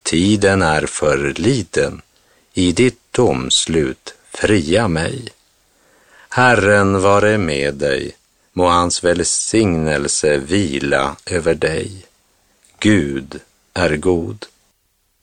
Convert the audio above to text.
Tiden är för liten, i ditt domslut fria mig. Herren vare med dig, må hans välsignelse vila över dig. Gud är god.